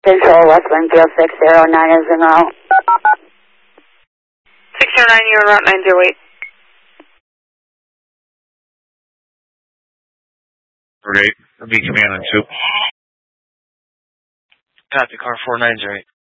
Control, West Winfield, 609 is in route. 609, you're on Route 908. Great. That'll be command on 2. Copy, car 49's right.